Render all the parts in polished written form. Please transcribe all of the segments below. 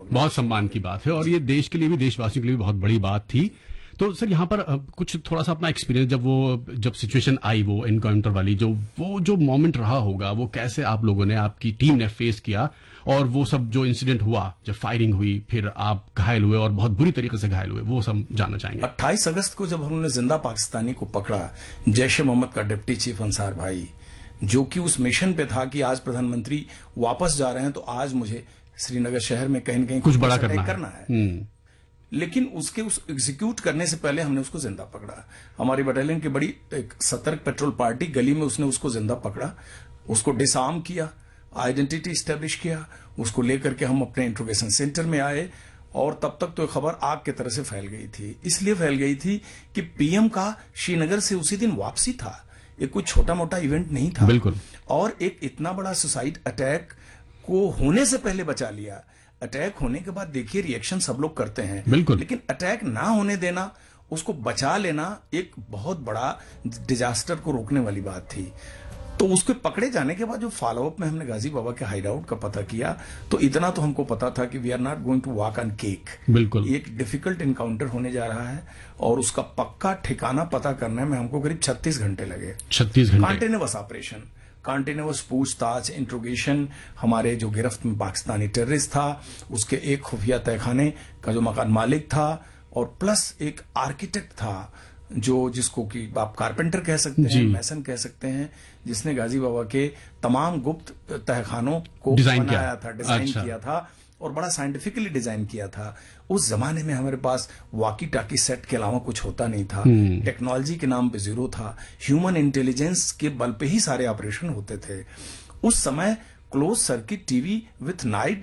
बहुत सम्मान की बात है और ये देश के लिए भी, देशवासियों के लिए भी बहुत बड़ी बात थी। तो सर यहाँ पर कुछ थोड़ा सा अपना एक्सपीरियंस, जब सिचुएशन आई वो एनकाउंटर वाली, जो मोमेंट रहा होगा, वो कैसे आप लोगों ने, आपकी टीम ने फेस किया, और वो सब जो इंसिडेंट हुआ, जब फायरिंग हुई, फिर आप घायल हुए और बहुत बुरी तरीके से घायल हुए, वो सब जानना चाहेंगे। 28 अगस्त को जब हमने जिंदा पाकिस्तानी को पकड़ा, जैश ए मोहम्मद का डिप्टी चीफ अंसार भाई, जो कि उस मिशन पे था कि आज प्रधानमंत्री वापस जा रहे हैं तो आज मुझे श्रीनगर शहर में कहीं न कहीं कुछ बड़ा करना है। लेकिन उस एग्जीक्यूट करने से पहले हमने उसको जिंदा पकड़ा। हमारी बटालियन की बड़ी एक सतर्क पेट्रोल पार्टी गली में उसने उसको जिंदा पकड़ा, उसको डिसआर्म किया, आइडेंटिटी स्टैब्लिश किया, उसको लेकर के हम अपने इंट्रोगेशन सेंटर में आए। और तब तक तो खबर आग की तरह से फैल गई थी। इसलिए फैल गई थी कि पीएम का श्रीनगर से उसी दिन वापसी था, ये कोई छोटा मोटा इवेंट नहीं था। बिल्कुल। और एक इतना बड़ा सुसाइड अटैक को होने से पहले बचा लिया। अटैक होने के बाद देखिए रिएक्शन सब लोग करते हैं, बिल्कुल, लेकिन अटैक ना होने देना, उसको बचा लेना एक बहुत बड़ा डिजास्टर को रोकने वाली बात थी। तो उसके पकड़े जाने के बाद जो फॉलोअप में हमने गाजी बाबा के हाइड आउट का पता किया, तो इतना तो हमको पता था कि we are not going to walk on cake. बिल्कुल, एक डिफिकल्ट इनकाउंटर होने जा रहा है और उसका पक्का ठिकाना पता करने में हमको करीब 36 घंटे लगे। 36 घंटे कॉन्टिन्यूअस ऑपरेशन, कॉन्टिन्यूअस पूछताछ, इंट्रोगेशन। हमारे जो गिरफ्त में पाकिस्तानी टेररिस्ट था, उसके एक खुफिया तहखाने का जो मकान मालिक था, और प्लस एक आर्किटेक्ट था जिसको कि आप कारपेंटर कह सकते हैं, मैसन कह सकते हैं, जिसने गाजी बाबा के तमाम गुप्त तहखानों को बनाया था, डिजाइन किया था और बड़ा साइंटिफिकली डिजाइन किया था। उस जमाने में हमारे पास वॉकी टाकी सेट के अलावा कुछ होता नहीं था। टेक्नोलॉजी के नाम पे जीरो था। ह्यूमन इंटेलिजेंस के बल पे ही सारे ऑपरेशन होते थे। उस समय close circuit TV with night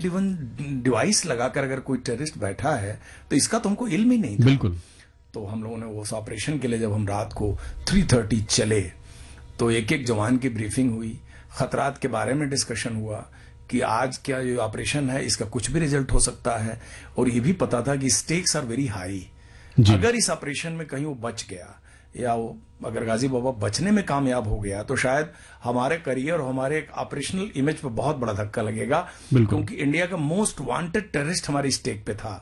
device लगाकर अगर कोई टेररिस्ट बैठा है तो इसका तो हमको इल्म ही नहीं था। बिल्कुल। तो हम लोगों ने उस ऑपरेशन के लिए जब हम रात को 3:30 चले तो एक एक जवान की ब्रीफिंग हुई, खतरात के बारे में डिस्कशन हुआ कि आज क्या ये ऑपरेशन है, इसका कुछ भी रिजल्ट हो सकता है। और ये भी पता था कि स्टेक्स आर वेरी हाई। अगर इस ऑपरेशन में कहीं वो बच गया या अगर गाजी बाबा बचने में कामयाब हो गया तो शायद हमारे करियर और हमारे ऑपरेशनल इमेज पर बहुत बड़ा धक्का लगेगा, क्योंकि इंडिया का मोस्ट वांटेड टेररिस्ट हमारी स्टेक पे था।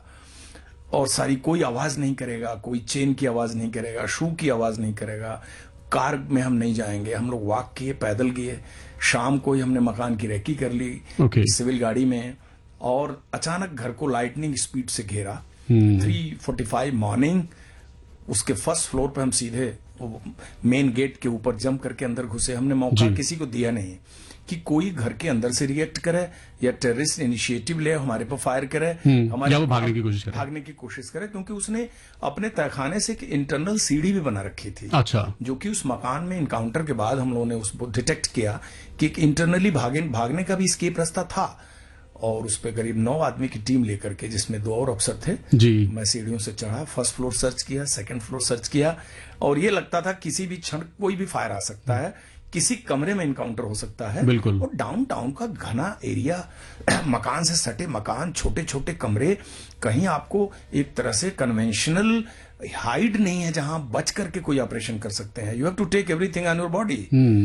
और सारी कोई आवाज नहीं करेगा, कोई चेन की आवाज नहीं करेगा, शू की आवाज नहीं करेगा, कार में हम नहीं जाएंगे। हम लोग वॉक किए, पैदल गए, शाम को ही हमने मकान की रेकी कर ली सिविल गाड़ी में, और अचानक घर को लाइटनिंग स्पीड से घेरा। 3:45 मॉर्निंग उसके फर्स्ट फ्लोर पे हम सीधे मेन गेट के ऊपर जंप करके अंदर घुसे। हमने मौका किसी को दिया नहीं कि कोई घर के अंदर से रिएक्ट करे या टेररिस्ट इनिशिएटिव ले हमारे पर फायर करे, हमारे वो भागने की कोशिश करे, क्योंकि उसने अपने तहखाने से एक इंटरनल सीढ़ी भी बना रखी थी। अच्छा। जो कि उस मकान में इनकाउंटर के बाद हम लोगों ने उसको डिटेक्ट किया कि एक इंटरनली भागने का भी एस्केप रास्ता था। और उस पर करीब 9 आदमी की टीम लेकर के, जिसमें 2 और अफसर थे, मैं सीढ़ियों से चढ़ा, फर्स्ट फ्लोर सर्च किया, सेकंड फ्लोर सर्च किया, और ये लगता था किसी भी क्षण कोई भी फायर आ सकता है, किसी कमरे में इनकाउंटर हो सकता है। बिल्कुल। और डाउनटाउन का घना एरिया, मकान से सटे मकान, छोटे छोटे कमरे, कहीं आपको एक तरह से कन्वेंशनल हाइड नहीं है जहां बच करके कोई ऑपरेशन कर सकते हैं। You have to take everything on your body.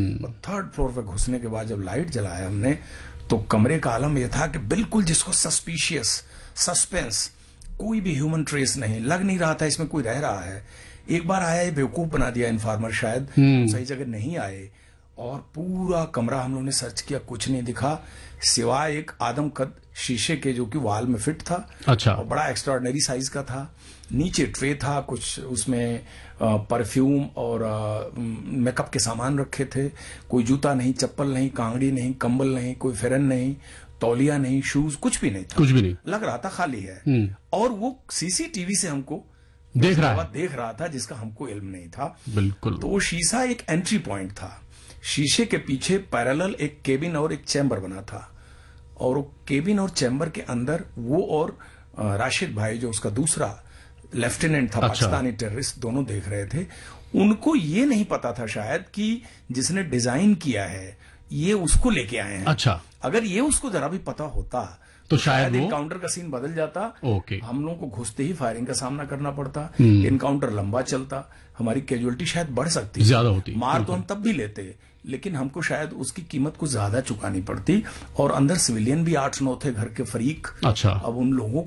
3rd floor पर घुसने के बाद जब लाइट जलाया हमने, तो कमरे का आलम यह था कि बिल्कुल जिसको सस्पिशियस, सस्पेंस, कोई भी ह्यूमन ट्रेस नहीं, लग नहीं रहा था इसमें कोई रह रहा है। एक बार आया, ये बेवकूफ बना दिया इन्फॉर्मर, शायद सही जगह नहीं आए। और पूरा कमरा हम लोगों ने सर्च किया, कुछ नहीं दिखा सिवाय एक आदमकद शीशे के जो कि वॉल में फिट था। अच्छा। और बड़ा एक्स्ट्राऑर्डिनरी साइज का था। नीचे ट्रे था, कुछ उसमें परफ्यूम और मेकअप के सामान रखे थे। कोई जूता नहीं, चप्पल नहीं, कांगड़ी नहीं, कंबल नहीं, कोई फेरन नहीं, तौलिया नहीं, शूज, कुछ भी नहीं था। कुछ भी नहीं, लग रहा था खाली है। और वो सीसीटीवी से हमको देख रहा था जिसका हमको इल्म नहीं था। बिल्कुल। तो वो शीशा एक एंट्री पॉइंट था। शीशे के पीछे पैरेलल एक केबिन और एक चैम्बर बना था, और वो केबिन और चैम्बर के अंदर वो और राशिद भाई जो उसका दूसरा लेफ्टिनेंट था, पाकिस्तानी टेररिस्ट, दोनों देख रहे थे। उनको ये नहीं पता था शायद कि जिसने डिजाइन किया है ये उसको लेके आए हैं। अच्छा। अगर ये उसको जरा भी पता होता तो शायद इनकाउंटर का सीन बदल जाता। हम लोगों को घुसते ही फायरिंग का सामना करना पड़ता, इनकाउंटर लंबा चलता, हमारी कैजुअलिटी शायद बढ़ सकती, ज्यादा होती। मार तो हम तब भी लेते, लेकिन हमको शायद उसकी कीमत कुछ ज्यादा चुकानी पड़ती। और अंदर सिविलियन भी 8-9 थे, घर के फरीक। अच्छा। अब उन लोगों